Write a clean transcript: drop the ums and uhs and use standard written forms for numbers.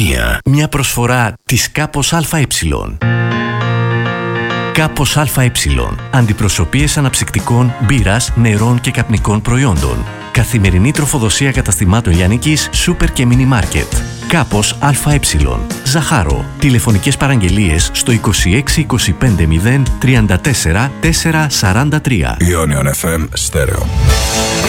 1. Μια προσφορά της Κάπος ΑΕ. Κάπος ΑΕ. Αντιπροσωπείες αναψυκτικών, μπύρας, νερών και καπνικών προϊόντων. Καθημερινή τροφοδοσία καταστημάτων λιανικής, σούπερ και μίνι μάρκετ. Κάπος ΑΕ. Ζαχάρο. Τηλεφωνικές παραγγελίες στο 26 25 0 34 443. Ionion FM Stereo.